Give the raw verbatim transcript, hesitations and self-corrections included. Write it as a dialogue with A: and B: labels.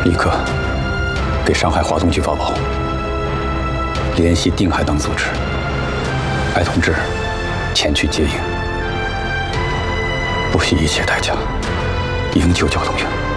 A: 立刻给上海华东局发报，联系定海等组织，派同志前去接应，不惜一切代价营救焦东云。